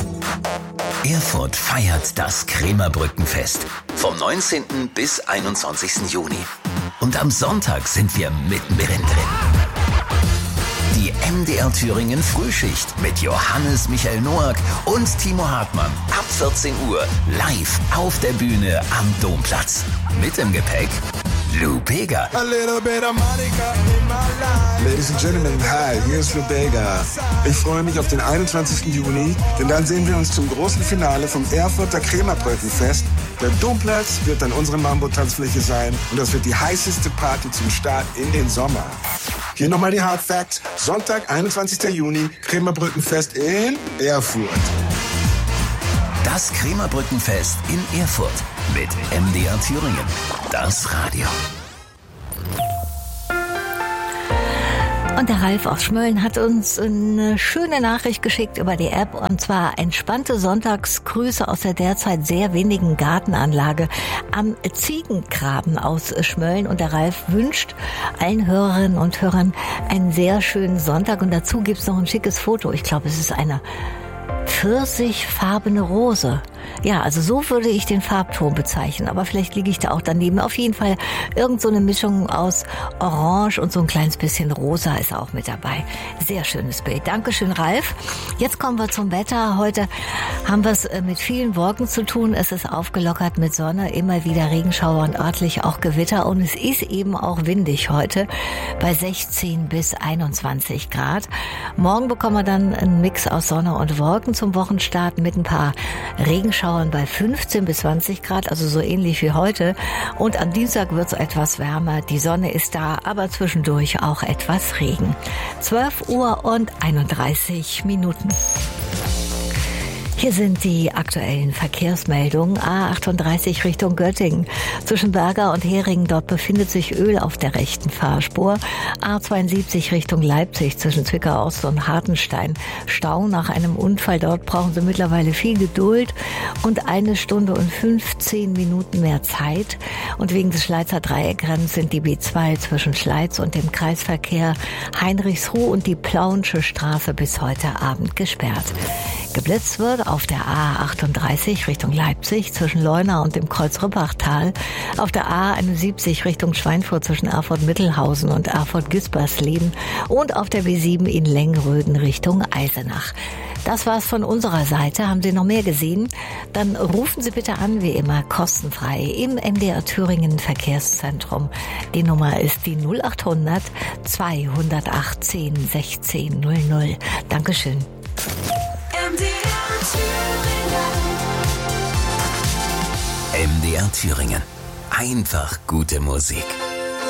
Erfurt feiert das Krämerbrückenfest vom 19. bis 21. Juni. Und am Sonntag sind wir mittendrin drin. Die MDR Thüringen Frühschicht mit Johannes Michael Noack und Timo Hartmann ab 14 Uhr live auf der Bühne am Domplatz. Mit im Gepäck Lou Bega. Ladies and Gentlemen, hi, hier ist Lou Bega. Ich freue mich auf den 21. Juni, denn dann sehen wir uns zum großen Finale vom Erfurter Krämerbrückenfest. Der Domplatz wird dann unsere Mambo-Tanzfläche sein und das wird die heißeste Party zum Start in den Sommer. Hier nochmal die Hard Facts. Sonntag, 21. Juni, Krämerbrückenfest in Erfurt. Das Krämerbrückenfest in Erfurt mit MDR Thüringen. Das Radio. Und der Ralf aus Schmölln hat uns eine schöne Nachricht geschickt über die App, und zwar entspannte Sonntagsgrüße aus der derzeit sehr windigen Gartenanlage am Ziegengraben aus Schmölln. Und der Ralf wünscht allen Hörerinnen und Hörern einen sehr schönen Sonntag, und dazu gibt's noch ein schickes Foto. Ich glaube, es ist eine pfirsichfarbene Rose. Ja, also so würde ich den Farbton bezeichnen, aber vielleicht liege ich da auch daneben. Auf jeden Fall irgend so eine Mischung aus Orange und so ein kleines bisschen Rosa ist auch mit dabei. Sehr schönes Bild. Dankeschön, Ralf. Jetzt kommen wir zum Wetter. Heute haben wir es mit vielen Wolken zu tun. Es ist aufgelockert mit Sonne, immer wieder Regenschauer und örtlich auch Gewitter, und es ist eben auch windig heute bei 16 bis 21 Grad. Morgen bekommen wir dann einen Mix aus Sonne und Wolken zum Wochenstart mit ein paar Regenschauern bei 15 bis 20 Grad, also so ähnlich wie heute. Und am Dienstag wird es etwas wärmer. Die Sonne ist da, aber zwischendurch auch etwas Regen. 12 Uhr und 31 Minuten. Hier sind die aktuellen Verkehrsmeldungen. A38 Richtung Göttingen. Zwischen Berger und Heringen, dort befindet sich Öl auf der rechten Fahrspur. A72 Richtung Leipzig zwischen Zwickau Ost und Hartenstein. Stau nach einem Unfall. Dort brauchen Sie mittlerweile viel Geduld und 1 Stunde und 15 Minuten mehr Zeit. Und wegen des Schleizer Dreieckrenns sind die B2 zwischen Schleiz und dem Kreisverkehr Heinrichsruh und die Plauensche Straße bis heute Abend gesperrt. Geblitzt wird auf der A38 Richtung Leipzig zwischen Leuna und dem Kreuz-Rippachtal, auf der A71 Richtung Schweinfurt zwischen Erfurt-Mittelhausen und Erfurt-Gispersleben und auf der B7 in Lengröden Richtung Eisenach. Das war's von unserer Seite. Haben Sie noch mehr gesehen? Dann rufen Sie bitte an, wie immer, kostenfrei im MDR Thüringen Verkehrszentrum. Die Nummer ist die 0800 218 1600. Dankeschön. MDR Thüringen. Einfach gute Musik.